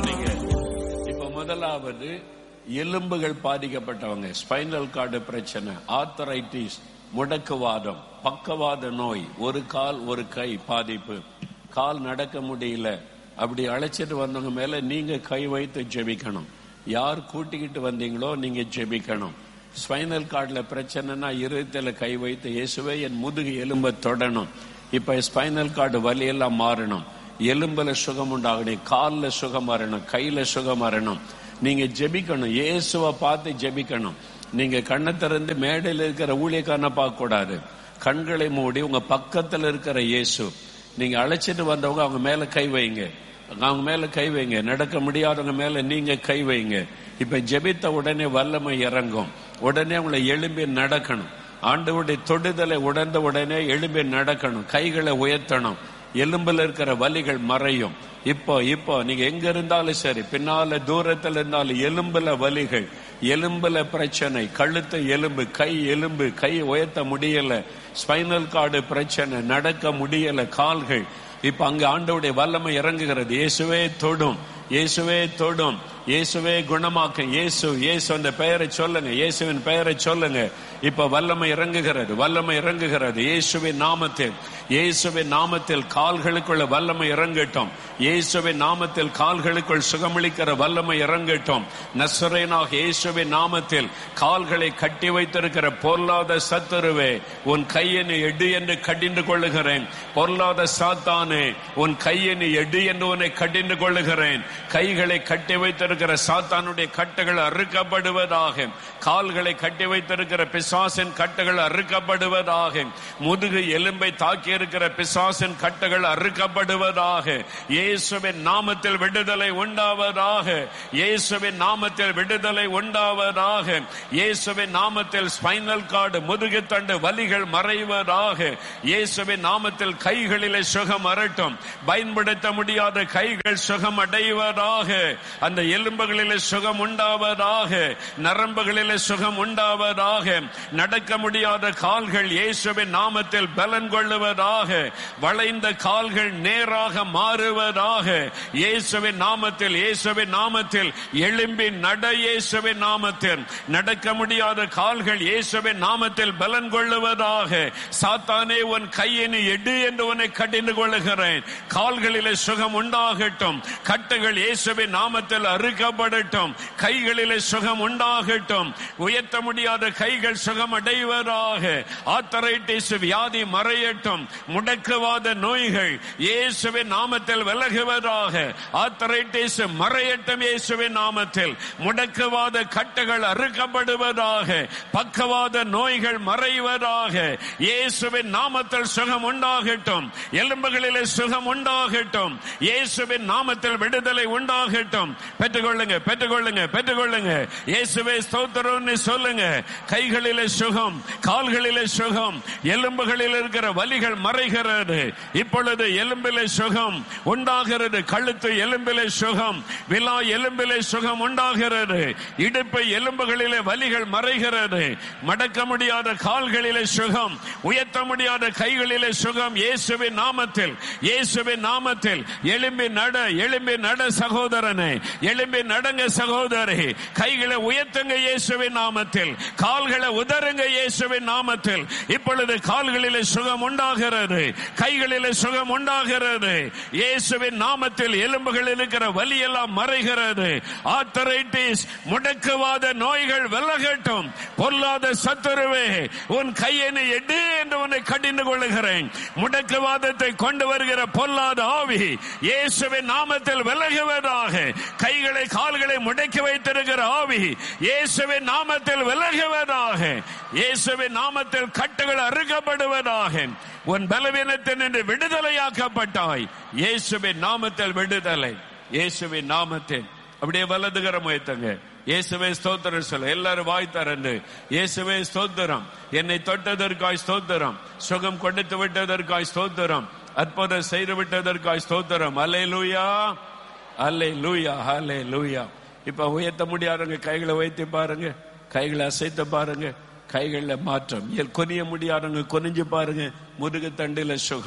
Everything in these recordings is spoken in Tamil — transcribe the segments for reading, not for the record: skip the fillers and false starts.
நீங்க. இப்ப முதலாவது எலும்புகள் பாதிக்கப்பட்டவங்க, ஸ்பைனல் கார்டு பிரச்சனை, ஆர்த்தரைட்டிஸ், முடக்குவாதம், பக்கவாத நோய், ஒரு கால் ஒரு கை பாதிப்பு, கால் நடக்க முடியல, அப்படி அழைச்சிட்டு வந்தவங்க மேல நீங்க கை வைத்து ஜெபிக்கணும். யார் கூட்டிக்கிட்டு வந்தீங்களோ நீங்க ஜெபிக்கணும். ஸ்பைனல் கார்டுல பிரச்சனைனா இருதயத்துல கை வைத்து இயேசுவே என் முதுகு எலும்பை தொடணும். இப்ப ஸ்பைனல் கார்டு வலியெல்லாம் மாறணும், எலும்புல சுகம் உண்டாகணும், காலில் சுகம் வரணும், கையில சுகம் வரணும். நீங்க ஜெபிக்கணும், இயேசுவை பார்த்து ஜெபிக்கணும். நீங்க கண்ணை திறந்து மேடையில் இருக்கிற ஊழியக்காரனை பார்க்க கூடாது. கண்களை மூடி உங்க பக்கத்துல இருக்கிற இயேசு, நீங்க அழைச்சிட்டு வந்தவங்க அவங்க மேல கை வைங்க, அவங்க மேல கை வைங்க. நடக்க முடியாதவங்க மேல நீங்க கை வைங்க. இப்ப ஜெபித்த உடனே வல்லமை இறங்கும். உடனே உங்களை எழும்பி நடக்கணும். ஆண்டவருடைய தொடுதலை உணர்ந்த உடனே எழும்பி நடக்கணும். கைகளை உயர்த்தணும். எலும்புல இருக்கிற வலிகள் மறையும். இப்போ நீங்க எங்க இருந்தாலும் சரி, பின்னால தூரத்துல இருந்தாலும் எலும்புல வலிகள், எலும்புல பிரச்சனை, கழுத்து எலும்பு, கை எலும்பு, கை உயர்த்த முடியல, ஸ்பைனல் கார்டு பிரச்சனை, நடக்க முடியல, கால்கள், இப்ப அங்க ஆண்டவருடைய வல்லமை இறங்குகிறது. இயேசுவே தொடும், இயேசுவே தொடும், இயேசுவே குணமாக்கும். இயேசு அந்த பெயரை சொல்லுங்க, இயேசுவின் பெயரை சொல்லுங்க. இப்ப வல்லமை இறங்குகிறது, வல்லமை இறங்குகிறது. இயேசுவின் நாமத்தில், இயேசுவின் நாமத்தில் கால்களுக்குள்ள வல்லமை இறங்கட்டும். இயேசுவின் நாமத்தில் கால்களுக்குள் சுகமளிக்கிற வல்லமை இறங்கட்டும். நசரேயனாக இயேசுவின் நாமத்தில் கால்களை கட்டி வைத்திருக்கிற பொல்லாத சத்துருவே, உன் கையை எடு என்று கடிந்து கொள்ளுகிறேன். பொல்லாத சாத்தானே, உன் கையை எடு என்று உன்னை கடிந்து கொள்ளுகிறேன். கைகளை கட்டி வைத்திருக்கிற சாத்தானுடைய கட்டுகள் அறுக்கப்படுவதாக. கால்களை கட்டி வைத்திருக்கிற பிசாசின் கட்டுகள் அறுக்கப்படுவதாக. முதுகு எலும்பை தாக்கி இருக்கிற பிசாசின் கட்டுகள் அறுக்கப்படுவதாக. இயேசுவின் நாமத்தில் விடுதலை உண்டாவதாக. இயேசுவின் நாமத்தில் விடுதலை உண்டாவதாக. இயேசுவின் நாமத்தில் ஸ்பைனல் கார்டு, முதுகு தண்டு வலிகள் மறைவதாக. இயேசுவின் நாமத்தில் கைகளிலே சுகம் வரட்டும். பயன்படுத்த முடியாத கைகள் சுகம் அடைவதாக. அந்த எலும்புகளிலே சுகம் உண்டாவதாக. நரம்புகளிலே சுகம் உண்டாவதாக. நடக்க முடியாத கால்கள் இயேசுவின் நாமத்தில் பலன் கொள்ளுவதாக. வளைந்த கால்கள் நேராக மாறுவதாக. இயேசுவின் நாமத்தில், இயேசுவின் நாமத்தில் எழும்பி நட. இயேசுவின் நாமத்தில் நடக்க முடியாத கால்கள் இயேசுவின் நாமத்தில் பலன் கொள்ளுவதாக. சாத்தானே, உன் கையை எடு என்று உன்னை கடிந்து கொள்ளுகிறேன். கால்களிலே சுகம் உண்டாகட்டும். கட்டுகள் இயேசுவின் நாமத்தில் அறுக்கப்படட்டும். கைகளிலே சுகம் உண்டாகட்டும். உயர்த்த முடியாத கைகள் சுகம் அடைவதாக. ஆர்த்தரைட்டிஸ் வியாதி மறையட்டும். முடக்குவாத நோய்கள் இயேசுவின் நாமத்தில் விலகுவதாக. ஆர்த்தரைட்டிஸ் மறையட்டும் இயேசுவின் நாமத்தில். முடக்குவாத கட்டுகள் அறுக்கப்படுவதாக. பக்கவாத நோய்கள் மறைவதாக. இயேசுவின் நாமத்தில் சுகம் உண்டாகட்டும். எலும்புகளிலே சுகம் உண்டாகட்டும். இயேசுவின் நாமத்தில் விடுதலை உண்டாகட்டும். பெற்றுக்கொள்ளுங்க, பெற்றுக்கொள்ளுங்க, பெற்றுக்கொள்ளுங்க. இயேசுவே ஸ்தோத்திரம் சொல்லுங்க. கைகளிலே சுகம், கால்களிலே சுகம், எலும்புகளில் இருக்கிற வலிகள் மறைகிறது. இப்பொழுது எலும்பிலே சுகம் உண்டாகிறது. கழுத்து எலும்பிலே சுகம், விலா எலும்பிலே சுகம் உண்டாகிறது. இடுப்பு எலும்புகளிலே வலிகள் மறைகிறது. மடக்க முடியாத கால்களிலே சுகம், உயர்த்த முடியாத கைகளிலே சுகம். இயேசுவின் நாமத்தில், இயேசுவின் நாமத்தில் எழும்பி நட, எழும்பி நட சகோதரனே, எழும்பி நடங்க சகோதரி. கைகளை உயர்த்துங்க இயேசுவின் நாமத்தில். கால்களை உதறுங்க இயேசுவின் நாமத்தில். இப்பொழுது கால்களிலே சுகம் உண்டாகிறது. கைகளிலே சுகம் உண்டாகிறது. இயேசுவின் நாமத்தில் எலும்புகளில் இருக்கிற வலி எல்லாம் மறைகிறது. ஆர்த்தரைட்டிஸ், முடக்குவாத நோய்கள் விலகட்டும். பொல்லாத சத்துருவே, உன் கையை எடு என்று உன்னை கடிந்து கொள்ளுகிறேன். முடக்குவாதத்தை கொண்டு வருகிற பொல்லாத ஆவி இயேசுவின் நாமத்தில் விலகுவதாக. கைகளை கால்களை முடக்கி வைத்திருக்கிற ஆவி இயேசுவின் நாமத்தில் விலகுவதாக. இயேசுவின் நாமத்தில் கட்டுகள் அறுக்கப்படுவதாக. உன் பலவீனத்தின் என்று விடுதலையாக்கப்பட்டாய். இயேசுவின் நாமத்தில் விடுதலை. இயேசுவின் நாமத்தில் அப்படியே வலதுகரம் உயர்த்துங்க. இயேசுவே ஸ்தோத்திரம் சொல்ல. எல்லாரும் வாய் திறந்து இயேசுவே ஸ்தோத்திரம், என்னை தொட்டதற்காய் ஸ்தோத்திரம், சுகம் கொடுத்து விட்டதற்காய் ஸ்தோத்திரம், அற்புதம் செய்து விட்டதற்காய் ஸ்தோத்திரம். அல்லேலூயா, அல்லேலூயா, அல்லேலூயா. இப்ப உயர்த்த முடியாதவங்க கைகளை உயர்த்தி பாருங்க, கைகளை அசைத்து பாருங்க. கைகளில் மாற்றம். குனிய முடியாதவங்க குனிஞ்சு பாருங்க. முதுகு தண்டில சுகம்,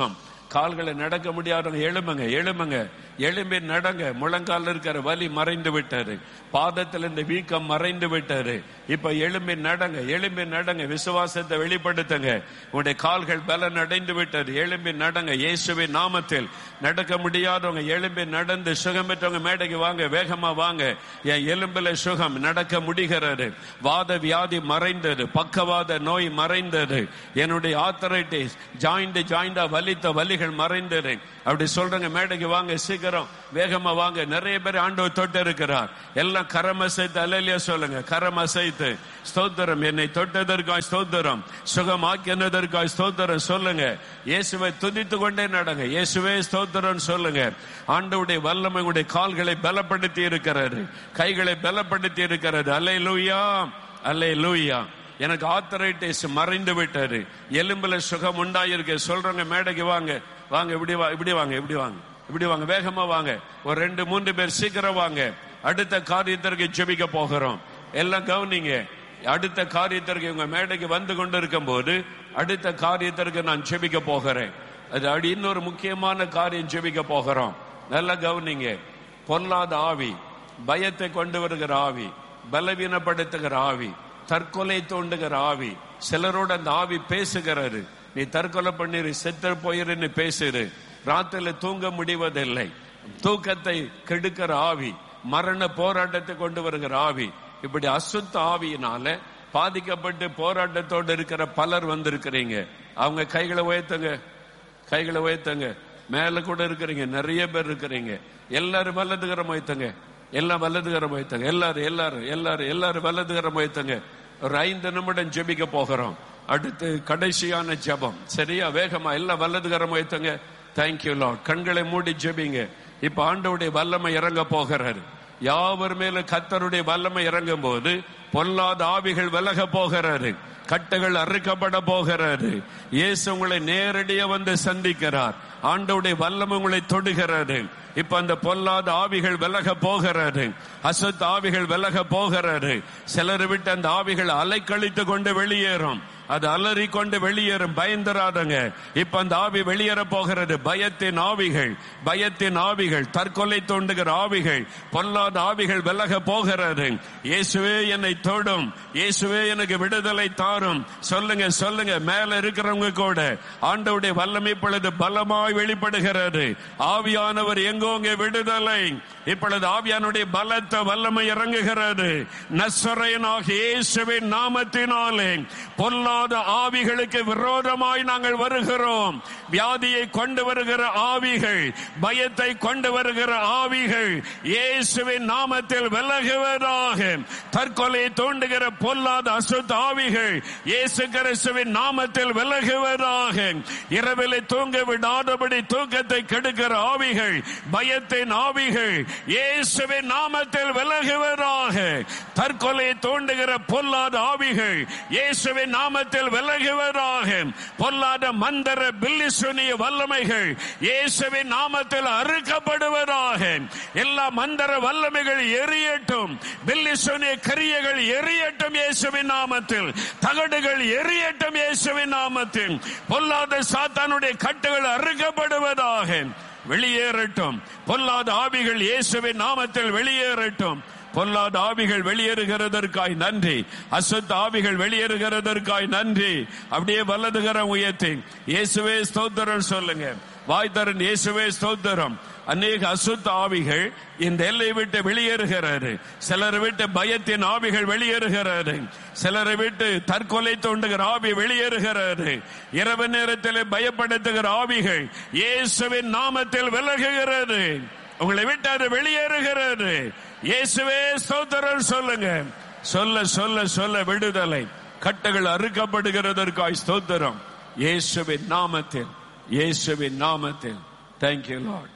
கால்களை நடக்க முடியாதவங்க எழும்புங்க, எழும்புங்க, எழும்பி நடங்க. முழங்கால இருக்கிற வலி மறைந்து விட்டாரு, பாதத்தில் இந்த வீக்கம் மறைந்து விட்டாரு. இப்ப எழும்பி நடங்க, எழும்பி நடங்க, விசுவாசத்தை வெளிப்படுத்துங்க. உங்களுடைய கால்கள் பலன் அடைந்து விட்டது, எழும்பி நடங்க. இயேசுவின் நாமத்தில் நடக்க முடியாதவங்க எழும்பி நடந்து சுகம் பெற்றவங்க மேடைக்கு வாங்க, வேகமா வாங்க. என் எலும்புல சுகம், நடக்க முடிகிறது. வாத வியாதி மறைந்தது, பக்கவாத நோய் மறைந்தது, என்னுடைய ஆர்த்தரைட்டிஸ் ஜாயிண்டா வலித்த வலிகள் மறைந்தது. அப்படி சொல்றங்க மேடைக்கு வாங்க, சீக்கிரம் வேகமா வாங்க. நிறைய பேர் ஆண்டவர் தொட்டு இருக்கிறார். எல்லாம் கரம் அசைத்து அல்லேலூயா சொல்லுங்க. கரம் அசைத்து ஸ்தோத்திரம், என்னை தொட்டதற்காய் ஸ்தோத்திரம், சுகமாக்கினதற்காய் ஸ்தோத்திரம் சொல்லுங்க. இயேசுவை துதித்து கொண்டே நடங்க. இயேசுவே ஸ்தோத்திரம் சொல்லுங்க. ஆண்டவருடைய வல்லமை உடைய கால்களை பலப்படுத்தி இருக்கிறது, கைகளை பலப்படுத்தி இருக்கிறது. அல்லேலூயா, அல்லேலூயா. எனக்கு ஆர்த்தரைட்டிஸ் மறைந்து விட்டது, எலும்புல சுகம் உண்டாயிருக்கு சொல்றங்க மேடைக்கு வாங்க, வாங்க, இப்படி வாங்க, இப்படி வாங்க, இப்படி வாங்க, வேகமா வாங்க. ஒரு 2-3 பேர் சீக்கிரம் வாங்க. அடுத்த காரியத்திற்கு ஜெபிக்க போகிறோம். எல்லாம் கவனிங்க. அடுத்த காரியத்திற்கு உங்க மேடைக்கு வந்து கொண்டு இருக்கும் போது அடுத்த காரியத்திற்கு நான் ஜெபிக்க போகிறேன். அது இன்னொரு முக்கியமான காரியம் ஜெபிக்க போகிறோம். நல்லா கவனிங்க. பொல்லாத ஆவி, பயத்தை கொண்டு வருகிற ஆவி, பலவீனப்படுத்துகிற ஆவி, தற்கொலை தோண்டுகிற ஆவி, சிலரோட அந்த ஆவி பேசுகிறாரு. நீ தற்கொலை பண்ணிரு, செத்து போயிரு பேசுரு. ராத்திரில தூங்க முடிவதில்லை, தூக்கத்தை கெடுக்கிற ஆவி, மரண போராட்டத்தை கொண்டு வருகிற ஆவி. இப்படி அசுத்த ஆவியினால பாதிக்கப்பட்டு போராட்டத்தோடு இருக்கிற பலர் வந்திருக்கிறீங்க. அவங்க கைகளை உயர்த்துங்க, கைகளை உயர்த்துங்க. மேல கூட இருக்கிறீங்க, நிறைய பேர் இருக்கிறீங்க. எல்லாரும் வலதுகரம் உயர்த்துங்க, எல்லாம் வலதுகரம் உயர்த்துங்க. எல்லாரும் எல்லாரும் எல்லாரும் எல்லாரும் வலதுகரம் உயர்த்துங்க. ஒரு 5 நிமிடம் ஜெபிக்க போகிறோம். அடுத்து கடைசியான ஜெபம். சரியா? வேகமா எல்லாம் வலதுகரம் உயர்த்துங்க. Thank you Lord. கண்களை மூடி ஜெபிங்க. இப்ப ஆண்டவருடைய வல்லமை இறங்க போகிறாரு. யாவர் மேல கர்த்தருடைய வல்லமை இறங்கும் போது பொல்லாத ஆவிகள் விலக போகிறாரு, கட்டுகள் அறுக்கப்பட போகிறாரு. இயேசு உங்களை நேரடியாக வந்து சந்திக்கிறார். ஆண்டவருடைய வல்லமை உங்களை தொடுகிறது. இப்ப அந்த பொல்லாத ஆவிகள் விலக போகிறாரு, அசுத்த ஆவிகள் விலக போகிறாரு. சிலர் விட்டு அந்த ஆவிகள் அலைக்கழித்து கொண்டு வெளியேறும், அது அலறி கொண்டு வெளியேறும். பயந்துராதங்க. இப்ப அந்த ஆவி வெளியேற போகிறது. பயத்தின் ஆவிகள், பயத்தின் ஆவிகள், தற்கொலை தோண்டுகிற ஆவிகள், பொல்லாத ஆவிகள் விலக போகிறது. இயேசுவே என்னை தொடும், இயேசுவே எனக்கு விடுதலை தாரும் சொல்லுங்க, சொல்லுங்க. மேல இருக்கிறவங்க கூட ஆண்டவருடைய வல்லமை இப்பொழுது பலமாய் வெளிப்படுகிறது. ஆவியானவர் எங்கோங்க விடுதலை. இப்பொழுது ஆவியானுடைய பலத்த வல்லமை இறங்குகிறது. நசரேயனாகிய இயேசுவின் நாமத்தினாலே பொல்லாத ஆவிகளுக்கு விரோதமாய் நாங்கள் வருகிறோம். வியாதியை கொண்டு வருகிற ஆவிகள், பயத்தை கொண்டு வருகிற ஆவிகள் இயேசுவின் நாமத்தில் விலகுவதாக. தற்கொலையை தூண்டுகிற பொல்லாத அசுத்த ஆவிகள் இயேசு கிறிஸ்துவின் நாமத்தில் விலகுவதாக. இரவிலே தூங்க விடாதபடி தூக்கத்தை கெடுக்கிற ஆவிகள், பயத்தின் ஆவிகள் இயேசுவின் நாமத்தில் விலகுவதாக. தற்கொலையை தூண்டுகிற பொல்லாத ஆவிகள் இயேசுவின் நாமத்தில் விலகுவதாக. பொல்லாத மந்திர பில்லிசுனிய வல்லமைகள் இயேசுவின் நாமத்தில் அறுக்கப்படுவதாக. எல்லா மந்திர வல்லமைகள் எரியட்டும், பில்லிசுனிய கிரியைகள் எரியட்டும் இயேசுவின் நாமத்தில். தகடுகள் எரியட்டும் இயேசுவின் நாமத்தில். பொல்லாத சாத்தானுடைய கட்டுகள் அறுக்கப்படுவதாக. வெளியேறட்டும் பொல்லாத ஆவிகள் இயேசுவின் நாமத்தில் வெளியேறட்டும். பொல்லாத ஆவிகள் வெளியேறுகிறதற்காய் நன்றி, அசுத்த ஆவிகள் வெளியேறுகிறதற்காய் நன்றி. அப்படியே வலதுகரம் உயர்த்தி இயேசுவே ஸ்தோத்திரம் சொல்லுங்க. வாய்தரன் இயேசுவே ஸ்தோத்திரம். அநேக அசுத்த ஆவிகள் இந்த எல்லை விட்டு வெளியேறுகிறது. சிலரை விட்டு பயத்தின் ஆவிகள் வெளியேறுகிறது. சிலரை விட்டு தற்கொலை தோண்டுகிற ஆவி வெளியேறுகிறது. இரவு நேரத்தில் பயப்படுத்துகிற ஆவிகள் இயேசுவின் நாமத்தில் விலகுகிறது. உங்களை விட்டு அது வெளியேறுகிறது. இயேசுவே ஸ்தோத்திரம் சொல்லுங்க. சொல்ல சொல்ல சொல்ல விடுதலை. கட்டுகள் அறுக்கப்படுகிறதற்காய் ஸ்தோத்திரம். இயேசுவின் நாமத்தில், இயேசுவின் நாமத்தில். Thank you Lord.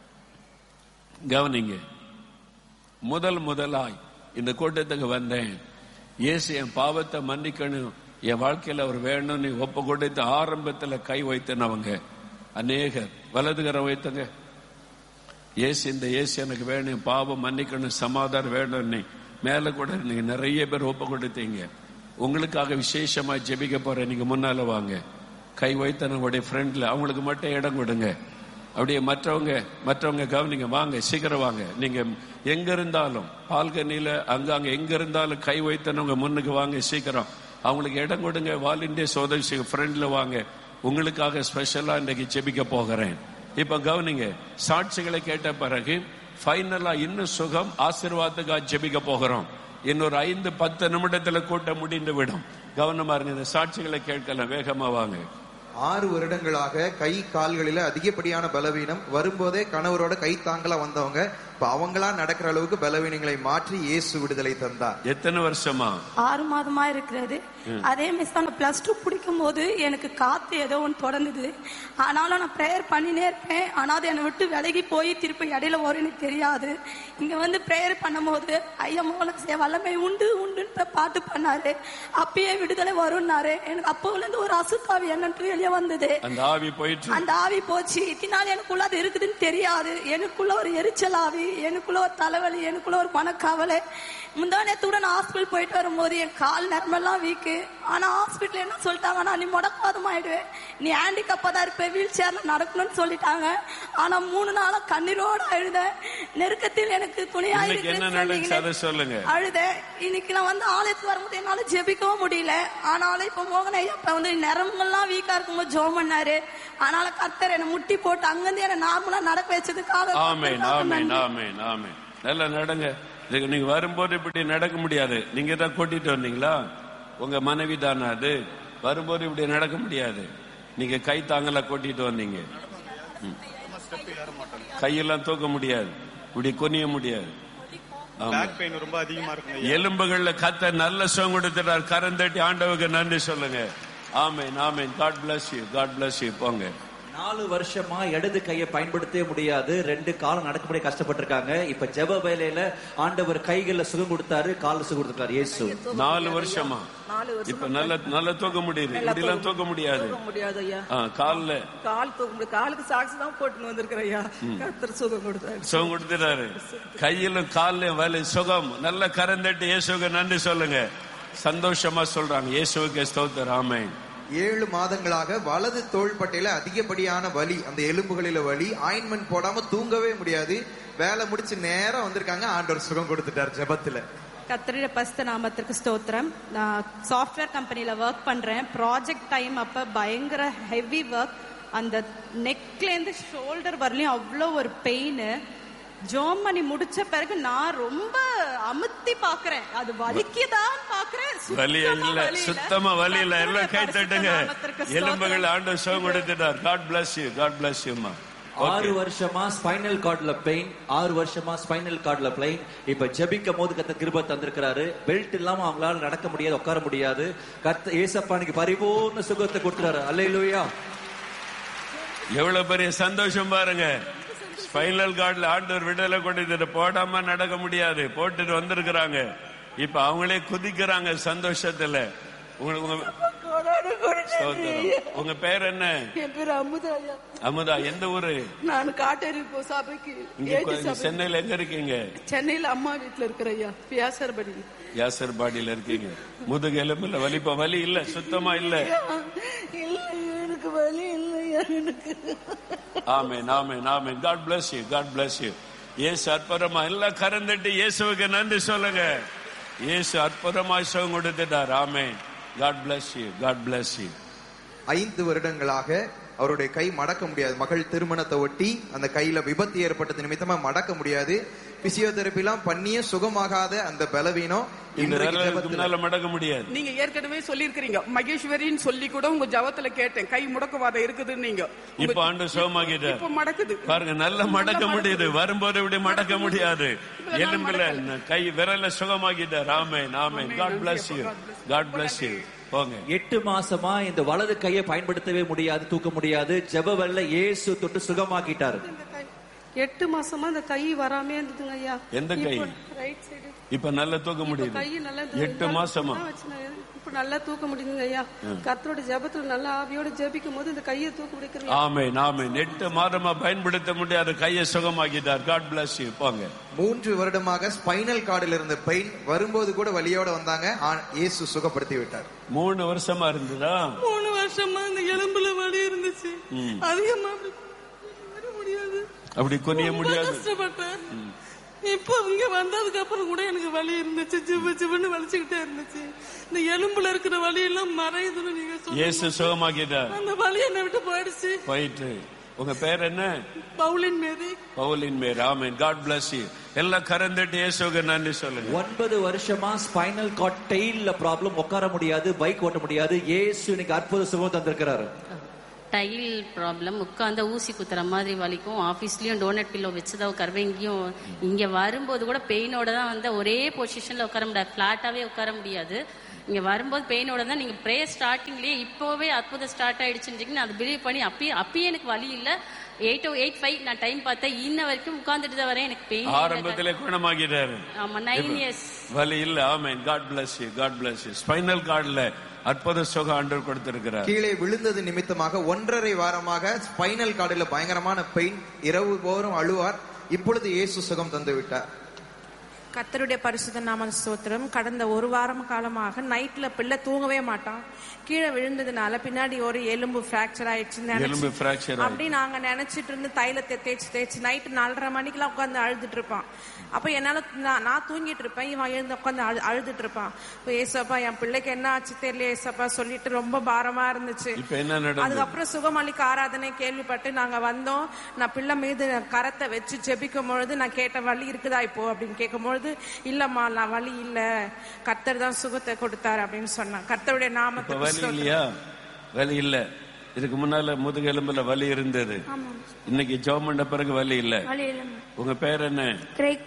கவனிங்க. முதலாய் இந்த கூட்டத்துக்கு வந்தேன். இயேசு என் பாவத்தை மன்னிக்கணும், என் வாழ்க்கையில் அவர் வேணும்னு ஒப்பு கொடுத்து ஆரம்பத்தில் கை வைத்தனவங்க அநேகர். வலதுகரம் வைத்தங்க. இயேசு, இந்த இயேசு எனக்கு வேணும், பாவம் மன்னிக்கணும், சமாதானம் வேணும்னு மேல கூட நீங்க நிறைய பேர் ஒப்பு கொடுத்தீங்க. உங்களுக்காக விசேஷமா ஜெபிக்க போறேன். நீங்க முன்னால வாங்க. கை வைத்தவங்களுடைய ஃப்ரெண்ட்ல அவங்களுக்கு மட்டும் இடம் கொடுங்க. அப்படியே மற்றவங்க கவனிங்க, வாங்க சீக்கிரம் வாங்க. நீங்க எங்க இருந்தாலும் பால்கனியில அங்க எங்க இருந்தாலும் கை வைத்தனவங்க முன்னுக்கு வாங்க சீக்கிரம். அவங்களுக்கு இடம் கொடுங்க. வாலண்டியர்ஸ் உதவி ஃப்ரெண்ட்ல வாங்க. உங்களுக்காக ஸ்பெஷலா இன்னைக்கு ஜெபிக்க போகிறேன். இப்ப கவனிங்க, சாட்சிகளை கேட்ட பிறகு ஃபைனலா இன்னும் சுகம் ஆசீர்வாதத்துக்காக ஜெபிக்க போகிறோம். இன்னொரு 5-10 நிமிடத்துல கூட்டம் முடிந்து விடும். கவனமா இருங்க. இந்த சாட்சிகளை கேட்கலாம். வேகமா வாங்க. 6 வருடங்களாக கை கால்களில அதிகப்படியான பலவீனம் வரும்போதே கணவரோட கை தாங்களா வந்தவங்க இப்ப அவங்களா நடக்கிற அளவுக்கு பலவீனங்களை மாற்றி இயேசு விடுதலை தந்தார். எத்தனை வருஷமா? 6 மாதமா இருக்கிறது. அதே மிஸ் நான் +2 படிக்கும் போது எனக்கு காத்து ஏதோ ஒன்று தொடர்ந்தது. ஆனாலும் நான் ப்ரேயர் பண்ணினே இருப்பேன். ஆனால் அது என்னை விட்டு விலகி போய் திருப்பி இடையில வரும் எனக்கு தெரியாது. இங்க வந்து ப்ரேயர் பண்ணும் போது ஐயா மூலம் வல்லமை உண்டு உண்டுன்ற பாட்டு பண்ணாரு. அப்பயே விடுதலை வரும்னாரு. எனக்கு அப்போலேருந்து ஒரு அசுத்தாவி என்னன்று வெளியே வந்தது. அந்த ஆவி போச்சு. இத்தினால எனக்குள்ள அது இருக்குதுன்னு தெரியாது. எனக்குள்ள ஒரு எரிச்சல் ஆவி, எனக்குள்ள ஒரு தலைவலி, எனக்குள்ள ஒரு மனக்கவலை. முந்தானத்தோட நான் ஹாஸ்பிட்டல் போயிட்டு வரும்போது என் கால் நரம்பெல்லாம் வீக்கு. ஆனா ஹாஸ்பிட்டல் என்ன சொல்லிட்டாங்கன்னா, நீ முடக்காதம் ஆயிடுவேன், நீ ஹேண்டிகப்பா தான் இருப்ப, வீல் சேர்ல நடக்கணும்னு சொல்லிட்டாங்க. ஆனா 3 நாளா கண்ணீரோட அழுத. நெருக்கத்தில் எனக்கு துணையாயிருக்கு அழுத. இன்னைக்கு நான் வந்து ஆலயத்துக்கு வரும்போது என்னால ஜெபிக்கவும் முடியல. ஆனாலும் இப்ப மோகன் ஐயா இப்ப வந்து நரம்பெல்லாம் வீக்கா இருக்கும்போது ஜெபம் பண்ணாரு. ஆனால கர்த்தர் என்னை முட்டி போட்டு அங்கிருந்து என்ன நார்மலா நடக்க வச்சதுக்காக நல்லா நடங்க. நீங்க வரும்போது இப்படி நடக்க முடியாது. நீங்க தான் கூட்டிட்டு வந்தீங்களா? உங்க மனைவி தானே அது? வரும்போது இப்படி நடக்க முடியாது. நீங்க கை தாங்கல கூட்டிட்டு வந்தீங்க. கையெல்லாம் தூக்க முடியாது, இப்படி கொனிய முடியாது. எலும்புகள்ல கத்த நல்ல சுகம் கொடுத்துட்டார். கரந்தட்டி ஆண்டவருக்கு நன்றி சொல்லுங்க. ஆமென், ஆமென். God bless you, God bless you. போங்க. 4 வருஷமா இடது கையை பயன்படுத்தவே முடியாது. 2 காலம் நடக்க முடிய கஷ்டப்பட்டிருக்காங்க. இப்ப ஜெப வேலையில ஆண்டவர் கைகள்ல சுகம் கொடுத்தாரு, கால சுகம் கொடுத்தாரு. இயேசு 4 வருஷமா இப்ப நல்ல தூக்க முடியுது. இப்படிலாம் தூக்க முடியாது. கால் தூக்க முடியாது. காலுக்கு சாக்ஸ் தான் போட்டு வந்திருக்கிறேன் ஐயா. கர்த்தர் சுகம் கொடுத்துட்டாரு. கையிலும் காலிலும் வலி சுகம். நல்ல கரந்தட்டி இயேசுக்கு நன்றி சொல்லுங்க. சந்தோஷமா சொல்றாங்க. இயேசுவுக்கு ஸ்தோத்திரம். ஆமென். 7 மாதங்களாக வலது தோள்பட்டையில அதிகப்படியான வலி, அந்த எலும்புகளில வலி, ஆயின்மெண்ட் போடாம தூங்கவே முடியாது. வேலை முடிச்சு நேரம் வந்திருக்காங்க. ஆண்டவர் சுகம் கொடுத்துட்டார் ஜெபத்துல. கர்த்தருடைய பரிசுத்த நாமத்திற்கு ஸ்தோத்திரம். நான் சாஃப்ட்வேர் கம்பெனில ஒர்க் பண்றேன். ப்ராஜெக்ட் டைம் அப்ப பயங்கர ஹெவி ஒர்க். அந்த நெக்ல இருந்து ஷோல்டர் வரலையும் அவ்வளோ ஒரு பெயின். ஜோம் பண்ணி முடிச்ச பிறகு நான் ரொம்ப அமுத்தி பாக்குறேன். அது வலிக்குதான் பாக்குறேன். சுத்தமா வலி இல்ல. எல்லாம் கை தட்டுங்க. எலும்புகள் ஆண்டவர் சுகம் கொடுத்துட்டார். God bless you, God bless you மா. 6 வருஷமா ஸ்பைனல் கார்ட்ல பெயின், 6 வருஷமா ஸ்பைனல் கார்ட்ல பெயின். இப்ப ஜெபிக்கும் போது கர்த்தர் கிருபை தந்திருக்கிறாரு. பெல்ட் இல்லாம அவங்களால நடக்க முடியாது, உட்கார முடியாது. கர்த்தர் ஏசப்பானுக்கு பரிபூர்ண சுகத்தை கொடுத்துறாரு. அல்லேலூயா. எவ்வளவு பெரிய சந்தோஷம் பாருங்க. ஸ்பைனல் கார்ட்ல ஆண்டவர் விடுதலை கொண்டு போடாம நடக்க முடியாது, போட்டுட்டு வந்திருக்கிறாங்க. இப்ப அவங்களே குதிக்கிறாங்க சந்தோஷத்துல. உங்க பேர் என்ன? என் பேர் அமுதா. அமுதா, எந்த ஊரு? நான் காட்டேரி சபைக்கு. சென்னையில எங்க இருக்கீங்க? சென்னையில அம்மா வீட்டுல இருக்கிறையா. யாசர்பாடியில இருக்கீங்க. முதுகு எலும்புல வலிப்பா? வலி இல்ல, சுத்தமா இல்ல. எனக்கு வலி இல்லையா எனக்கு. ஆமென், ஆமென், ஆமென். God bless you, God bless you. இயேசு அற்புதமா எல்லாம் கரந்தட்டி இயேசுவுக்கு நன்றி சொல்லுங்க. இயேசு அற்புதமா சுகம் கொடுத்துட்டார். ஆமென். God bless you, God bless you. 5 வருடங்களாக அவருடைய கை மடக்க முடியாது. மகள் திருமணத்தை ஒட்டி அந்த கையில விபத்து ஏற்பட்டது நிமித்தமா மடக்க முடியாது. பிசியோதெரபி எல்லாம் பண்ணிய சுகமாகாத அந்த பலவீனம் மடக்க முடியாது. நீங்க ஏற்கனவே சொல்லி இருக்கிறீங்க, மகேஸ்வரின்னு சொல்லி கூட உங்க ஜபத்துல கேட்டேன், கை முடக்குவாதம் இருக்குதுன்னு. நீங்க இப்ப ஆண்டு சுகமாகிட்டார். இப்ப மடக்குது பாருங்க, நல்ல மடக்க முடியுது. வரும்போது இப்படி மடக்க முடியாது. எலும்புல கை விரல சுகமாகிட்டார். ஆமென், ஆமென். God bless you, God bless you. 8 மாசமா இந்த வலது கையை பயன்படுத்தவே முடியாது, தூக்க முடியாது. ஜெப வேளையில இயேசு தொட்டு சுகமாக்கிட்டாரு. 8 மாசமா இந்த கை வராமே இருந்ததுங்க ஐயா. எந்த கை? Right side. இப்ப நல்லா தூக்க முடியுது. கை நல்லா 8 மாசமா இப்ப நல்லா தூக்க முடியுதுங்க ஐயா. கர்த்தரோட ஜெபத்துல நல்லா ஆவியோட ஜெபிக்கும் போது இந்த கையை தூக்க முடிக்கிறேன். ஆமென் ஆமென். 8 மாதமா பயன்படுத்த முடியாத கையை சுகமாக்கிட்டார். God bless you. போங்க. 3 வருடமாக ஸ்பைனல் கார்டில் இருந்த பெயின் வரும்போது கூட வலியோட வந்தாங்க. இயேசு சுகப்படுத்தி விட்டார். 3 வருஷமா இருந்ததா? 3 வருஷமா இந்த எலும்புல வலி இருந்துச்சு. அதிகமா முடியாது, அப்படி குனிய முடியாது. கஷ்டப்பட்டேன். இப்போ இங்க வந்ததுக்கு அப்புறம் கூட எனக்கு வலி இருந்துச்சு, ஜிவ்னு வலிச்சுக்கிட்டே இருந்துச்சு. இந்த எலும்புல இருக்கிற வலி எல்லாம் மறையுதுன்னு நீங்க சொல்லுங்க. இயேசு சுகமாக்கிட்டார். அந்த வலி என்னை விட்டு போயிடுச்சு. போயிட்டு. உங்க பேர் என்ன? பவுலின் மேரி. பவுலின் மேரி. ஆமென். God bless you. எல்லாம் கரந்தட்டு இயேசுவுக்கு நன்றி சொல்லுங்க. 9 வருஷமா ஸ்பைனல் கார்ட் டெயில்ல ப்ராப்ளம், உட்கார முடியாது, பைக் ஓட்ட முடியாது. இயேசு இன்னைக்கு அற்புத சுகம் தந்திருக்கிறாரு. டைல் ப்ராப்ளம், உட்காந்து ஊசி குத்துற மாதிரி வலிக்கும். ஆஃபீஸ்லயும் டோனட் பில்லோ வச்சுதான் உட்காருவேன். இங்கேயும் இங்க வரும்போது கூட பெயினோட தான் வந்து ஒரே பொசிஷன்ல உட்கார முடியாது, பிளாட்டாவே உட்கார முடியாது. இங்க வரும்போது பெயினோட தான். நீங்க ப்ரேயர் ஸ்டார்டிங்லயே இப்போவே அற்புதம் ஸ்டார்ட் ஆயிடுச்சுன்னு அது பிலீவ் பண்ணி அப்பயே எனக்கு வலி இல்ல. 8:05 நான் டைம் பார்த்தேன். இன்ன வரைக்கும் உட்கார்ந்துட்டு தான் வரேன். எனக்கு பெயின் ஆரம்பத்திலே குணமாக்கிட்டாரு. ஆமா, 9 years வலி இல்ல. ஆமென். God bless you. God bless you. Spinal கார்டுல அற்புத சுகம் ஆண்டவர் கொடுத்திருக்கிறார். கீழே விழுந்தது நிமித்தமாக 1.5 வாரமாக ஸ்பைனல் கார்டில் பயங்கரமான பெயின், இரவு போரும் அழுவார். இப்பொழுது இயேசு சுகம் தந்து விட்டார். கர்த்தருடைய பரிசுத்த நாம ஸ்தோத்திரம். கடந்த 1 வாரம் காலமாக நைட்ல பிள்ளை தூங்கவே மாட்டான். கீழே விழுந்ததுனால பின்னாடி ஒரு எலும்பு பிராக்சர் ஆயிடுச்சு அப்படி நாங்க நினைச்சிட்டு இருந்து தைலத்தை தேய்ச்சி நைட்டு 4:30 மணிக்கெல்லாம் உட்காந்து அழுதுட்டு இருப்பான். அப்ப என்னால நான் தூங்கிட்டு இருப்பேன், இவன் எழுந்து உட்காந்து அழுதுட்டு இருப்பான். ஏசப்பா என் பிள்ளைக்கு என்ன ஆச்சு தெரியல ஏசப்பா சொல்லிட்டு ரொம்ப பாரமா இருந்துச்சு. அதுக்கப்புறம் சுகமளிக்க ஆராதனை கேள்விப்பட்டு நாங்க வந்தோம். நான் பிள்ளை மீது கரத்தை வச்சு ஜெபிக்கும் பொழுது நான் கேட்ட வலி இருக்குதா இப்போ அப்படின்னு கேட்கும் பொழுது இல்லம்மா நான் வலி இல்ல, கர்த்தர் தான் சுகத்தை கொடுத்தாரு அப்படின்னு சொன்னான். கர்த்தருடைய நாமத்தை வலி இல்ல. இதுக்கு முன்னால முதுகெலும்புல வலி இருந்தது, இன்னைக்கு ஜெபம் பண்ண பிறகு வலி இல்ல. உங்க பேர் என்ன? கிரேக்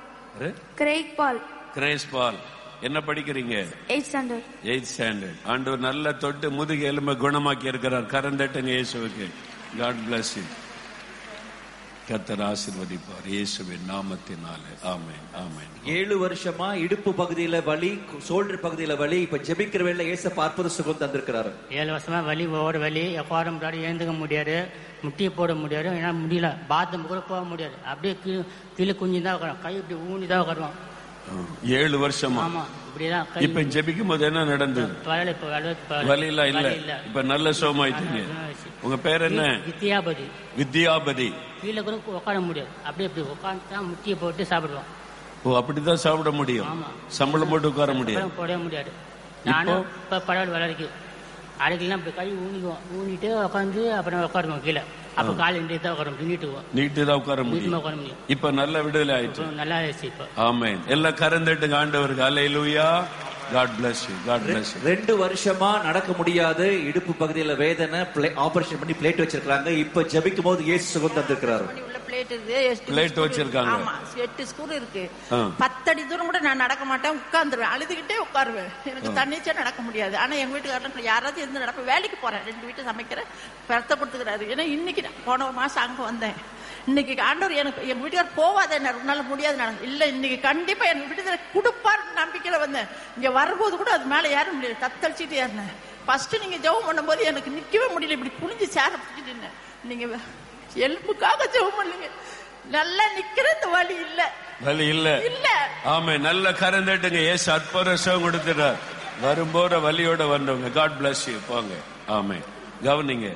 பால். கிரேஸ் பால். என்ன படிக்கிறீங்க? 8th standard. ஆண்டவர் நல்ல தொட்டு முதுகெலும்பை குணமாக்கி இருக்கிறார். கரந்தட்டுங்க இயேசுவுக்கு. God bless you. கர்த்தர் ஆசீர்வதிப்பார் இயேசுவின் நாமத்தினாலே. ஆமென் ஆமென். 7 வருஷமா இடுப்பு பகுதியில வலி, ஷோல்டர் பகுதியில வலி, இப்ப ஜெபிக்கிற வேளையில இயேசு அற்புத சுகம் தந்திருக்கிறாரு. 7 வருஷமா வலி, ஓட வலி, உட்கார முடியாது, எழுந்துக்க முடியாது, முட்டியை போட முடியாது, ஏன்னா முடியல, பாத்ரூம் கூட போக முடியாது. அப்படியே கீழே குஞ்சுதான் உட்காரும், கை இப்படி ஊனிதான் உட்காருவோம். 7 வருஷமா. ஆமா, இப்படிதான். இப்ப ஜெபிக்கும் போது என்ன நடந்தது? வலி இல்ல. இப்ப நல்ல சுகமாயிட்டீங்க. உங்க பேர் என்ன? வித்யாபதி. வித்யாபதி. கீழே கூட உட்கார முடியாது, அப்படியே இப்படி உட்காந்து முட்டியை போட்டு சாப்பிடுவோம். ஓ, அப்படிதான் சாப்பிட முடியும். சம்பளம் போட்டு உட்கார முடியாது, போட முடியாது. நானும் இப்ப பரவாயில்ல வளர்க்கு அரைக்கலாம் இப்படி கை ஊனிட்டு உட்காந்து அப்புறம் உட்காருவோம் கீழே. அப்ப காலை நீட்டு தான் உட்கார முடியும். இப்ப நல்ல விடுதலை ஆயிடுச்சு, நல்லா ஆயிடுச்சு இப்ப. ஆமென். எல்லாம் கரந்தட்டுங்க ஆண்டவருக்கு. அல்லேலூயா. God bless you. God bless you. 2 வருஷமா நடக்க முடியாது, இடுப்பு பகுதியில வேதனை, ஆபரேஷன் பண்ணி பிளேட் வச்சிருக்காங்க. இப்ப ஜெபிக்கும் போது இயேசு சுகம் தந்திருக்கிறாரு. பிளேட் வச்சிருக்காங்க. 8 ஸ்கூல் இருக்கு. 10 அடி தூரம் கூட நான் நடக்க மாட்டேன், உட்கார்ந்துருவேன், அழுதுகிட்டே உட்காருவேன். எனக்கு தண்ணிச்சா நடக்க முடியாது. ஆனா எங்க வீட்டுக்காரன் யாராவது இருந்து நடப்ப, வேலைக்கு போறேன், 2 வீட்டை சமைக்கிறேன், வருத்தப்படுத்துக்கிறாரு. ஏன்னா இன்னைக்கு போன மாசம் அங்க வந்தேன். இன்னைக்கு ஆண்டவர் எனக்கு எங்க வீட்டுக்காரர் போவாத, உன்னால முடியாது இல்ல, இன்னைக்கு கண்டிப்பா என் வீட்டுல கொடுப்பாரு நம்பிக்கையில வந்தேன். இங்க வரும்போது கூட அது மேல ஏற முடியல, தத்தளிச்சுட்டு ஏறினேன். ஃபர்ஸ்ட் நீங்க ஜெபம் பண்ணும் போது எனக்கு நிக்கவே முடியல, இப்படி புளிஞ்சு சேர பிடிச்சிட்டு. நீங்க எலும்புக்காக ஜெபம் பண்ணுங்க, நல்லா நிக்கிறது வலி இல்ல, வலி இல்ல. ஆமே, நல்ல கரந்தட்டுங்க. ஏசு அற்புத சுகம் கொடுத்துட்டார். வரும்போது வலியோட வந்தவங்க God bless you. போங்க. ஆமே. கவனிங்க.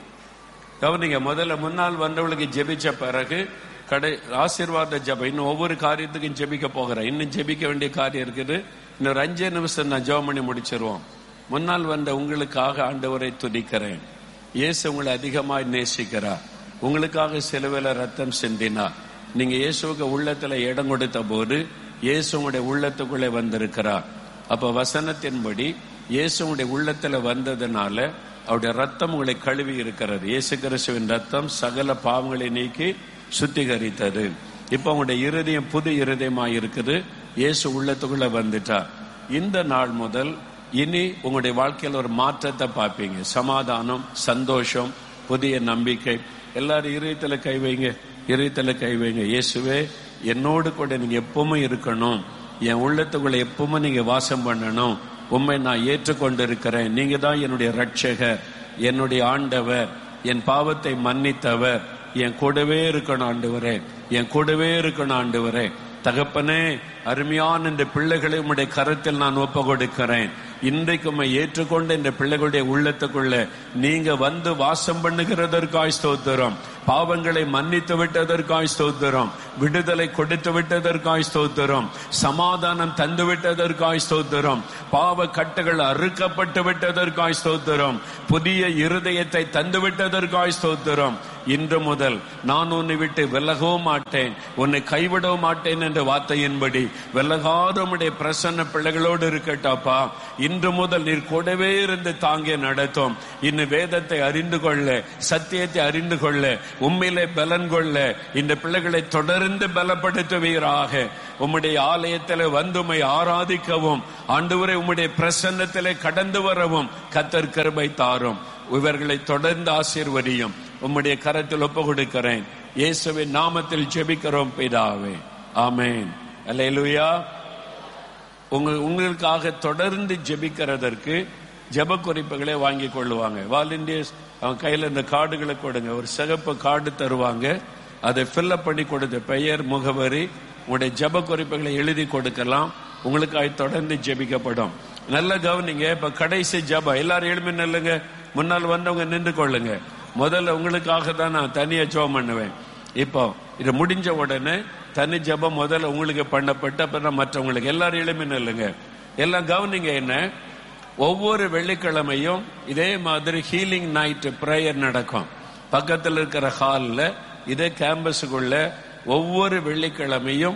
முதல்ல முன்னால் வந்தவளுக்கு ஜெபிச்ச பிறகு ஆசீர்வாத ஜெபம். இன்னும் ஒவ்வொரு காரியத்துக்கும் ஜெபிக்க போகிறேன். இன்னும் ஜெபிக்க வேண்டிய காரியம் இருக்குது. இன்னும் 5 நிமிஷம் நான் ஜெபம் பண்ணி முடிச்சிருவோம். முன்னால் வந்த உங்களுக்காக ஆண்டவரை துதிக்கிறேன். இயேசு உங்களை அதிகமாய் நேசிக்கிறார். உங்களுக்காக சிலுவையில ரத்தம் சிந்தினார். நீங்க இயேசுவுக்கு உள்ளத்துல இடம் கொடுத்த போது இயேசு உங்களுடைய உள்ளத்துக்குள்ளே வந்திருக்கிறார். அப்ப வசனத்தின்படி இயேசு உங்களுடைய உள்ளத்துல வந்ததுனால அவருடைய ரத்தம் உங்களை கழுவி இருக்கிறது. இயேசு கிறிஸ்துவின் ரத்தம் சகல பாவங்களை நீக்கி சுத்திகரித்தது. இப்ப உங்களுடைய இருதயம் புது இருதயமாய் இருக்குது. இயேசு உள்ளத்துக்குள்ள வந்துட்டார். இந்த நாள் முதல் இனி உங்களுடைய வாழ்க்கையில் ஒரு மாற்றத்தை பார்ப்பீங்க. சமாதானம், சந்தோஷம், புதிய நம்பிக்கை. எல்லாரும் இருதயத்துல கை வைங்க. இதயத்துல கை வைங்க. இயேசுவே, என்னோடு கூட நீங்க எப்பவுமே இருக்கணும், என் உள்ளத்துக்குள்ள எப்பவுமே நீங்க வாசம் பண்ணணும். உண்மை நான் ஏற்றுக்கொண்டிருக்கிறேன். நீங்க தான் என்னுடைய ரட்சகர், என்னுடைய ஆண்டவர், என் பாவத்தை மன்னித்தவர். என் கூடவே இருக்கணும் ஆண்டவரே, என் கூடவே இருக்கணும் ஆண்டவரே. தகப்பனே, அருமையான இந்த பிள்ளைகளை உம்முடைய கரத்தில் நான் ஒப்பு கொடுக்கிறேன். இன்றைக்கு ஏற்றுக்கொண்ட இந்த பிள்ளைகளுடைய உள்ளத்துக்குள்ள நீங்க வந்து வாசம் பண்ணுகிறதற்காய் ஸ்தோத்திரம். பாவங்களை மன்னித்து விட்டதற்காய் ஸ்தோத்திரம். விடுதலை கொடுத்து விட்டதற்காய் ஸ்தோத்திரம். சமாதானம் தந்து விட்டதற்காய் ஸ்தோத்திரம். பாவ கட்டுகள் அறுக்கப்பட்டு விட்டதற்காய் ஸ்தோத்திரம். புதிய இருதயத்தை தந்து விட்டதற்காய் ஸ்தோத்திரம். இன்று முதல் நான் உன்னை விட்டு விலகவும் மாட்டேன், உன்னை கைவிடவும் மாட்டேன் என்ற வார்த்தையின்படி விலகாத உம்முடைய பிரசன்ன பிள்ளைகளோடு இருக்கட்டாப்பா. இன்று முதல் நீர் கூடவே இருந்து தாங்கிய நடத்தும். இன்னும் வேதத்தை அறிந்து கொள்ள, சத்தியத்தை அறிந்து கொள்ள, உண்மையிலே பலன் கொள்ள இந்த பிள்ளைகளை தொடர்ந்து பலப்படுத்துவீராக. உம்முடைய ஆலயத்திலே வந்து உம்மை ஆராதிக்கவும், ஆண்டவரே உம்முடைய பிரசன்னத்திலே கடந்து வரவும் கர்த்தர் கிருபை தாரும். இவர்களை தொடர்ந்து ஆசீர்வதியும். உம்முடைய கரத்தில் ஒப்பு கொடுக்கிறேன். இயேசுவின் நாமத்தில் ஜெபிக்கிறோம் பிதாவே, ஆமென். அல்லேலூயா. உங்களுக்காக தொடர்ந்து ஜெபிக்கிறதற்கு ஜெப குறிப்புகளை வாங்கி கொள்ளுவாங்க. வாலண்டியர்ஸ் அவங்க கையில இந்த கார்டுகளை கொடுங்க. ஒரு சிகப்பு கார்டு தருவாங்க. அதை ஃபில்அப் பண்ணி கொடுத்த பெயர், முகவரி, உங்களுடைய ஜெப குறிப்புகளை எழுதி கொடுக்கலாம். உங்களுக்காக தொடர்ந்து ஜெபிக்கப்படும். நல்ல கவனிங்க. இப்ப கடைசி ஜெபம். எல்லாரும் எழுப்பி நில்லுங்க. முன்னால் வந்தவங்க நின்று கொள்ளுங்க. முதல்ல உங்களுக்காக தான் நான் தனியா ஜெபம் பண்ணுவேன். இப்போ இது முடிஞ்ச உடனே தனி ஜெபம் முதல்ல உங்களுக்கு பண்ணப்பட்டு அப்புறம் மற்றவங்களுக்கு. எல்லாரும் எழுப்பி நில்லுங்க. எல்லாம் கவனிங்க. என்ன, ஒவ்வொரு வெள்ளிக்கிழமையும் இதே மாதிரி ஹீலிங் நைட் பிரேயர் நடக்கும். பக்கத்தில் இருக்கிற ஹாலில், இதே கேம்பஸுக்குள்ள ஒவ்வொரு வெள்ளிக்கிழமையும்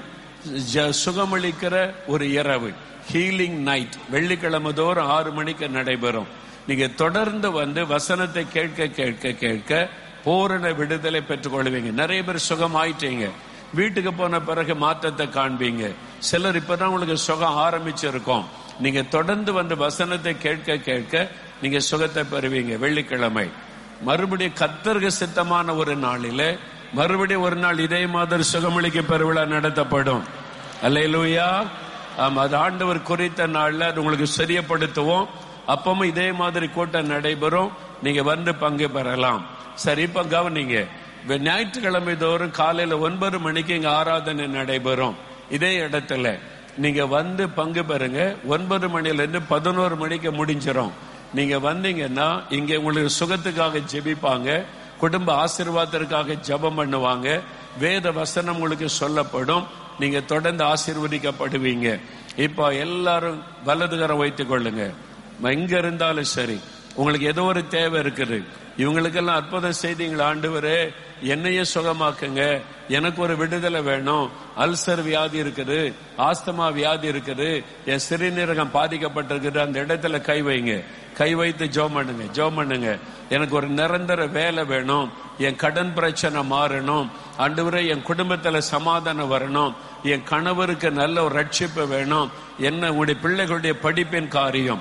சுகமளிக்கிற ஒரு இரவு, ஹீலிங் நைட், வெள்ளிக்கிழமை தோறும் 6 மணிக்கு நடைபெறும். நீங்க தொடர்ந்து வந்து வசனத்தை கேட்க கேட்க கேட்க பூரண விடுதலை பெற்றுக் கொள்வீங்க. நிறைய பேர் சுகம் ஆயிட்டீங்க. வீட்டுக்கு போன பிறகு மாற்றத்தை காண்பீங்க. சிலர் இப்பதான் உங்களுக்கு சுகம் ஆரம்பிச்சிருக்கோம். நீங்க தொடர்ந்து வந்து வசனத்தை கேட்க கேட்க நீங்க சுகத்தை பெறுவீங்க. வெள்ளிக்கிழமை மறுபடியும் கர்த்தருக்கு சித்தமான ஒரு நாளில மறுபடியும் ஒரு நாள் இதே மாதிரி சுகமளிக்க பெருவிழா நடத்தப்படும். அல்லேலூயா. அது ஆண்டவர் குறித்த நாள்ல அது உங்களுக்கு சரியப்படுத்துவோம். அப்பவும் இதே மாதிரி கூட்டம் நடைபெறும். நீங்க வந்து பங்கு பெறலாம். சரி, இப்ப கவனிங்க. ஞாயிற்றுக்கிழமை தோறும் காலையில 9 மணிக்கு இங்க ஆராதனை நடைபெறும். இதே இடத்துல நீங்க வந்து பங்கு பெறுங்க. 9 மணில இருந்து 11 மணிக்கு முடிஞ்சிடும். நீங்க வந்தீங்கன்னா இங்க உங்களுக்கு சுகத்துக்காக ஜெபிப்பாங்க, குடும்ப ஆசீர்வாதத்திற்காக ஜெபம் பண்ணுவாங்க, வேத வசனம் உங்களுக்கு சொல்லப்படும். நீங்க தொடர்ந்து ஆசீர்வதிக்கப்படுவீங்க. இப்போ எல்லாரும் வலதுகரம் வைத்துக் கொள்ளுங்க. எங்க இருந்தாலும் சரி, உங்களுக்கு ஏதோ ஒரு தேவை இருக்குது. இவங்களுக்கெல்லாம் அற்புதம் செய்தீங்களா ஆண்டவரே, என்னையே சுகமாக்குங்க, எனக்கு ஒரு விடுதலை வேணும், அல்சர் வியாதி இருக்குது, ஆஸ்துமா வியாதி இருக்குது, என் சிறுநீரகம் பாதிக்கப்பட்டிருக்குது, அந்த இடத்துல கை வைங்க. கை வைத்து ஜெபம் பண்ணுங்க. ஜெபம் பண்ணுங்க. எனக்கு ஒரு நிரந்தர வேலை வேணும், என் கடன் பிரச்சனை மாறணும், ஆண்டவரே என் குடும்பத்துல சமாதானம் வரணும், என் கணவருக்கு நல்ல ஒரு ரட்சிப்பு வேணும், என்ன உங்களுடைய பிள்ளைகளுடைய படிப்பின் காரியம்,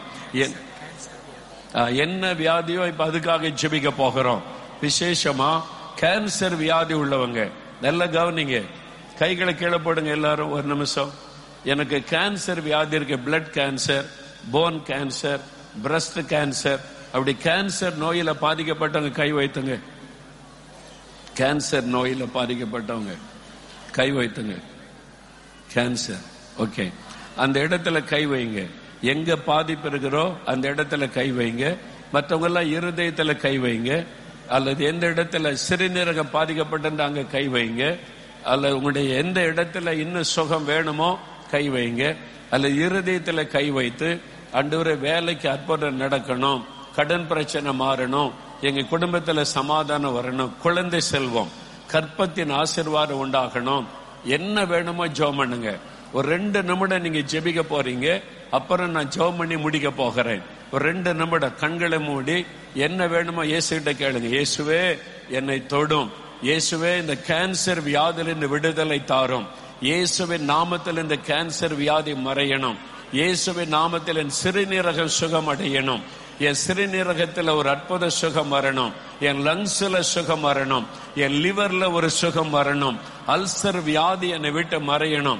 என்ன வியாதியோ இப்ப அதுக்காக ஜெபிக்க போகிறோம். விசேஷமா கேன்சர் வியாதி உள்ளவங்க நல்ல கவனிங்க. கைகளை கீழே போடுங்க எல்லாரும். ஒரு நிமிஷம். எனக்கு கேன்சர் வியாதி இருக்கு. Blood cancer, bone cancer, breast cancer. அப்படி கேன்சர் நோயில பாதிக்கப்பட்டவங்க கை வைத்துங்க. கேன்சர் நோயில பாதிக்கப்பட்டவங்க கை வைத்துங்க. கேன்சர், ஓகே, அந்த இடத்துல கை வைங்க. எங்க பாதிப்பு இருக்கிறோ அந்த இடத்துல கை வைங்க. மற்றவங்க எல்லாம் இருதயத்துல கை வைங்க. அல்லது எந்த இடத்துல சிறுநீரகம் பாதிக்கப்பட்ட அங்க கை வைங்க. அல்லது உங்களுடைய எந்த இடத்துல இன்னும் சுகம் வேணுமோ கை வைங்க. அல்லது இருதயத்துல கை வைத்து, ஆண்டவரே வேலைக்கு அற்புதம் நடக்கணும், கடன் பிரச்சனை மாறணும், எங்க குடும்பத்துல சமாதானம் வரணும், குழந்தை செல்வம், கற்பத்தின் ஆசீர்வாதம் உண்டாகணும், என்ன வேணுமோ ஜெபம் பண்ணுங்க. ஒரு 2 நிமிடம் நீங்க ஜெபிக்க போறீங்க. அப்புறம் நான் ஜெபம் பண்ணி முடிக்க போகிறேன். ஒரு 2 நிமிடம் கண்களை மூடி என்ன வேணுமோ இயேசுகிட்ட கேளுங்க. இயேசுவே என்னை தொடும், இயேசுவே இந்த கேன்சர் வியாதியிலிருந்து விடுதலை தாரும், இயேசுவின் நாமத்தில் இந்த கேன்சர் வியாதி மறையணும், இயேசுவின் நாமத்தில் என் சிறுநீரகம் சுகம் அடையணும், என் சிறுநீரகத்துல ஒரு அற்புத சுகம் வரணும், என் லங்ஸ்ல சுகம் வரணும், என் லிவர்ல ஒரு சுகம் வரணும், அல்சர் வியாதி என்னை விட்டு மறையணும்.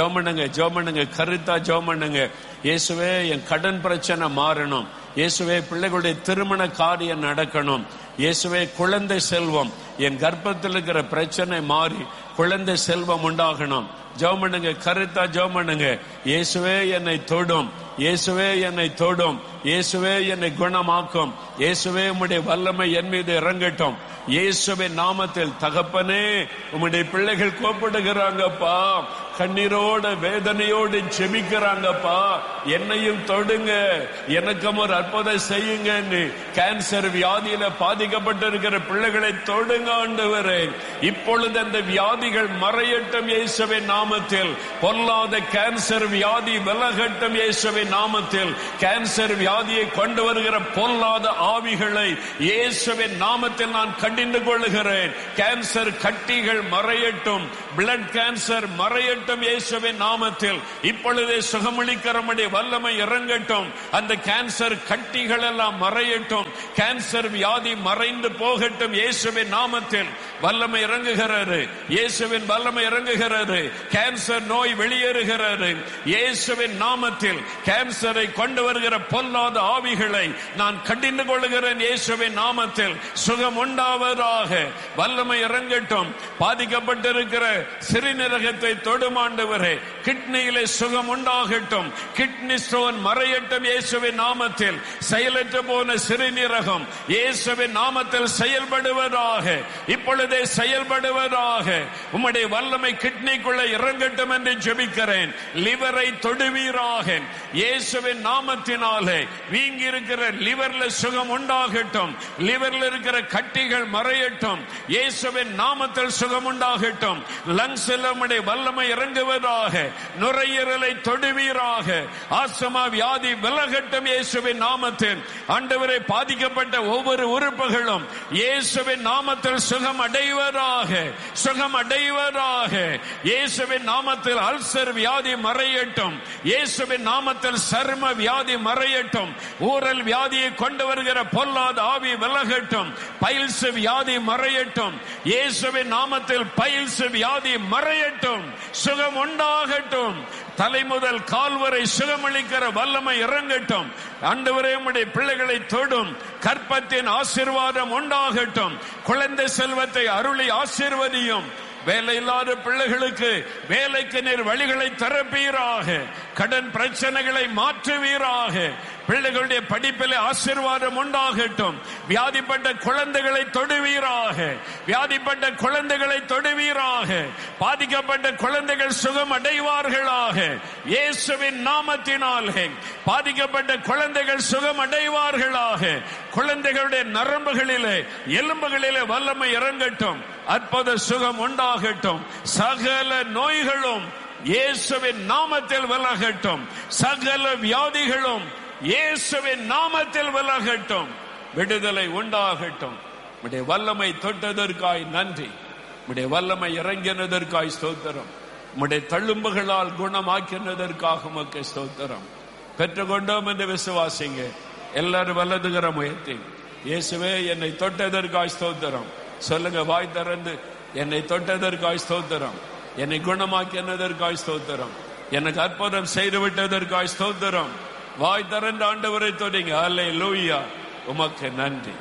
ஜெபம் கருத்தா ஜெபம். இயேசுவே என் கடன் பிரச்சனை மாறணும், இயேசுவே பிள்ளைகளுடைய திருமண காரியம் நடக்கணும், இயேசுவே குழந்தை செல்வம், என் கர்ப்பத்தில் இருக்கிற பிரச்சனை மாறி குழந்தை செல்வம் உண்டாகணும். ஜெபம் கருத்தா ஜெபம். இயேசுவே என்னை தொடும், இயேசுவே என்னை தொடும், இயேசுவே என்னை குணமாக்கும், இயேசுவே உம்முடைய வல்லமை என் மீது இறங்கட்டும். இயேசுவின் நாமத்தில் தகப்பனே, உம்முடைய பிள்ளைகள் கூப்பிடுகிறாங்கப்பா, கண்ணீரோட வேதனையோடு செபிக்கிறாங்கப்பா, என்னையும் தொடுங்க, எனக்கும் ஒரு அற்புதம் செய்யுங்க. கேன்சர் வியாதியில பாதிக்கப்பட்டிருக்கிற பிள்ளைகளை தொடுங்க ஆண்டவரே. இப்பொழுது அந்த வியாதிகள் மறையட்டும் இயேசுவின் நாமத்தில். பொல்லாத கேன்சர் வியாதி விலகட்டும் இயேசுவின் நாமத்தில். கேன்சர் வியாதியை கொண்டு வருகிற பொல்லாத ஆவிகளை இயேசுவின் நாமத்தில் நான் கடிந்து கொள்ளுகிறேன். கேன்சர் கட்டிகள் மறையட்டும், பிளட் கேன்சர் மறையட்டும் இயேசுவின் நாமத்தில். இப்பொழுதே சுகமளிக்கிறமுடைய வல்லமை இறங்கட்டும். அந்த கேன்சர் கட்டிகள் எல்லாம் மறையட்டும், கேன்சர் வியாதி மறைந்து போகட்டும் இயேசுவின் நாமத்தில். வல்லமை இறங்குகிறது, இயேசுவின் வல்லமை இறங்குகிறது. கேன்சர் நோய் வெளியேறுகிறது இயேசுவின் நாமத்தில். கேன்சரை கொண்டு வருகிற பொல்லாத ஆவிகளை நான் கடிந்து கொள்ளுகிறேன் இயேசுவின் நாமத்தில். சுகம் உண்டாவதாக, வல்லமை இறங்கட்டும். பாதிக்கப்பட்டிருக்கிற சிறுநீரகத்தை தொடுமாண்டவரே, கிட்னியிலே சுகம் உண்டாகட்டும், கிட்னி ஸ்டோன் மறையட்டும் இயேசுவின் நாமத்தில். செயலற்று போன சிறுநீரகம் இயேசுவின் நாமத்தில் செயல்படுவதாக, இப்பொழுதே செயல்படுவதாக. உம்முடைய வல்லமை கிட்னிக்குள்ள இறங்கட்டும் என்று ஜெபிக்கிறேன். லிவரை தொடுவீராக இயேசுவின் நாமத்தினாலே. வீங்கி இருக்கிற லிவர்ல சுகம் உண்டாகட்டும், லிவர்ல இருக்கிற கட்டிகள் மறையட்டும் இயேசுவின் நாமத்தில். சுகம் உண்டாகட்டும். லங்ஸ்ல உம்முடைய வல்லமை இறங்குவதாக. நுரையீரலை தொடுவீராக. ஆஸ்துமா வியாதி விலகட்டும் இயேசுவின் நாமத்தில். ஆண்டவரே, பாதிக்கப்பட்ட ஒவ்வொரு உறுப்புகளும் இயேசுவின் நாமத்தில் சுகம் அடைவதாக, சுகம் அடைவதாக இயேசுவின் நாமத்தில். அல்சர் வியாதி மறையட்டும் இயேசுவின் நாமத்தில். சர்ம வியாதி மறையட்டும். ஊரல் வியாதியை கொண்டு வருகிற பொல்லாத ஆவி விலகட்டும். பைல்ஸ் வியாதி மறையட்டும் இயேசுவின் நாமத்தில். பைல்ஸ் வியாதி மறையட்டும், சுகம் உண்டாகட்டும். தலை முதல் கால் வரை சுகமளிக்கிற வல்லமை இறங்கட்டும். ஆண்டவரே, உம்முடைய பிள்ளைகளை தொடும். கற்பத்தின் ஆசீர்வாதம் உண்டாகட்டும். குழந்தை செல்வத்தை அருளி ஆசீர்வதியும். வேலை இல்லாத பிள்ளைகளுக்கு வேலைக்கு நீர் வழிகளை திறப்பீராக. கடன் பிரச்சனைகளை மாற்றுவீராக. பிள்ளைகளுடைய படிப்பிலே ஆசீர்வாதம் உண்டாகட்டும். வியாதிப்பட்ட குழந்தைகளை தொடுவீராக, வியாதிப்பட்ட குழந்தைகளை தொடுவீராக. பாதிக்கப்பட்ட குழந்தைகள் சுகம் அடைவார்களாக இயேசுவின் நாமத்தினாலே. பாதிக்கப்பட்ட குழந்தைகள் சுகம் அடைவார்களாக. குழந்தைகளுடைய நரம்புகளிலே எலும்புகளிலே வல்லமை இறங்கட்டும். அற்புத சுகம் உண்டாகட்டும். சகல நோய்களும் இயேசுவின் நாமத்தில் விலகட்டும். சகல வியாதிகளும் இயேசுவின் நாமத்தில் விலகட்டும். விடுதலை உண்டாகட்டும். உம்முடைய வல்லமை தொட்டதற்காய் நன்றி. உம்முடைய வல்லமை இறங்கினதற்காய் ஸ்தோத்திரம். உம்முடைய தழும்புகளால் குணமாக்கினதற்காக உமக்கு ஸ்தோத்திரம். பெற்றுக்கொண்டோம் என்று விசுவாசிங்க. எல்லாரும் வல்லதுகிற முயற்சி. இயேசுவே, என்னை தொட்டதற்காய் ஸ்தோத்திரம் சொல்லுங்க. வாய் திறந்து, என்னை தொட்டதற்காய் ஸ்தோத்திரம், என்னை குணமாக்கினதற்காய் ஸ்தோத்திரம், எனக்கு அற்புதம் செய்து விட்டதற்காய் ஸ்தோத்திரம். வாய் திறந்து ஆண்டவரை தொடுங்க. அல்லேலூயா, உமக்கு நன்றி.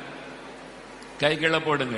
கைகளை போடுங்க.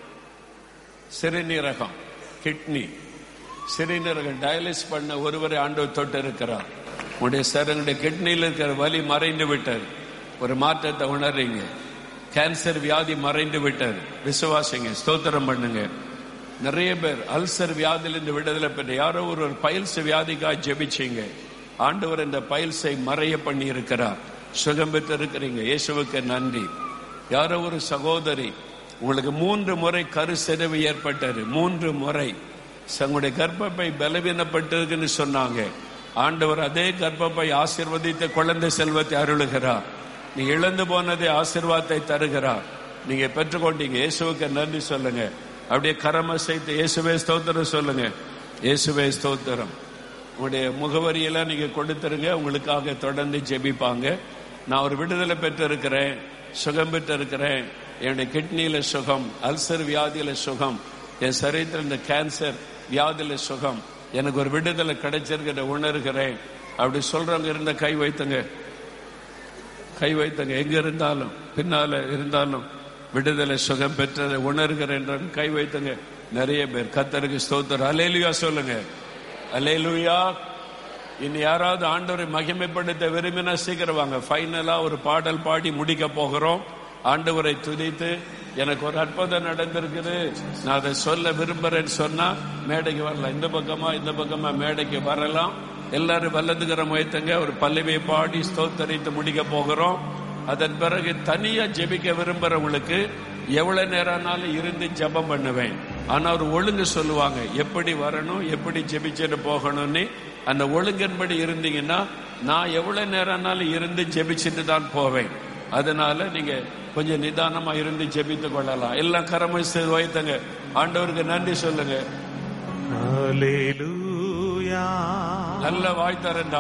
சிறுநீரகம், கிட்னி, சிறுநீரகம் டயாலிஸ் பண்ண ஒருவரை ஆண்டவர் தொட்டு இருக்கிறார். உடைய சரங்களுடைய கிட்னியில் இருக்கிற வலி மறைந்து விட்டது. ஒரு மாற்றத்தை உணர்றீங்க. கேன்சர் வியாதி மறைந்து விட்டது. விசுவாசிங்க, ஸ்தோத்திரம் பண்ணுங்க. நிறைய பேர் அல்சர் வியாதியிலிருந்து விடுதலை பெற்ற யாரோ ஒரு பைல்ஸ் வியாதிக்காக ஜெபிச்சீங்க. ஆண்டவர் இந்த பைல்ஸை மறைய பண்ணி இருக்கிறார். சுகம் பெற்று இருக்கிறீங்க. இயேசுவுக்கு நன்றி. யாரோ ஒரு சகோதரி, உங்களுக்கு 3 முறை கரு சிதைவு ஏற்பட்டது. 3 முறை உங்களுடைய கர்ப்பப்பை பலவீனப்பட்டிருக்குன்னு சொன்னாங்க. ஆண்டவர் அதே கர்ப்பப்பை ஆசீர்வதித்த குழந்தை செல்வத்தை அருளுகிறார். நீ இழந்து போனதே ஆசீர்வாதத்தை தருகிறார். நீங்க பெற்றுக்கொண்டீங்க. இயேசுவுக்கு நன்றி சொல்லுங்க. அப்படியே கரம செய்து இயேசுவே ஸ்தோத்திரம் சொல்லுங்க. இயேசுவே ஸ்தோத்திரம். உங்களுடைய முகவரியெல்லாம் நீங்க கொடுத்துருங்க. உங்களுக்காக தொடர்ந்து ஜெபிப்பாங்க. நான் ஒரு விடுதலை பெற்று இருக்கிறேன், சுகம் பெற்று இருக்கிறேன். என்னுடைய கிட்னியில சுகம், அல்சர் வியாதியில சுகம், என் சரீரத்தில் இந்த கேன்சர் வியாதியில சுகம், எனக்கு ஒரு விடுதலை கிடைச்சிருக்கிற உணர்கிறேன். அப்படி சொல்றவங்க இருந்த கை வைத்துங்க, கை வைத்துங்க. எங்க இருந்தாலும் பின்னால இருந்தாலும் விடுதலை சுகம் பெற்றதை உணர்கிறேன் கை வைத்துங்க. நிறைய பேர். கர்த்தருக்கு ஸ்தோத்திரம். அல்லேலூயா சொல்லுங்க. அல்லேலூயா. இனி யாராவது ஆண்டவரை மகிமைப்படுத்த விரும்பினா சீக்கிரம் வாங்க. ஃபைனலா ஒரு பாடல் பாடி முடிக்க போகிறோம். ஆண்டவரை துதித்து எனக்கு ஒரு அற்புதம் நடந்திருக்குது, நான் அதை சொல்ல விரும்புறேன்னு சொன்னா மேடைக்கு வரலாம். இந்த பக்கமா மேடைக்கு வரலாம். எல்லாரும் வல்லதுகிற முயற்சிங்க. ஒரு பல்லவியை பாடி ஸ்தோத்தரித்து முடிக்க போகிறோம். அதன் பிறகு தனியா ஜெபிக்க விரும்புறவங்களுக்கு எவ்வளவு நேரம்னாலும் இருந்து ஜெபம் பண்ணுவேன். ஆனா ஒரு ஒழுங்கு சொல்லுவாங்க, எப்படி வரணும், எப்படி ஜெபிச்சுட்டு போகணும்னு. அந்த ஒழுங்கின்படி இருந்தீங்கன்னா நான் எவ்வளவு நேரம்னாலும் இருந்து ஜெபிச்சுட்டு தான் போவேன். அதனால நீங்க கொஞ்சம் நிதானமா இருந்து ஜெபித்து கொள்ளலாம். எல்லாம் கரமை வைத்தங்க. ஆண்டவருக்கு நன்றி சொல்லுங்க. நல்ல வாய்த்தார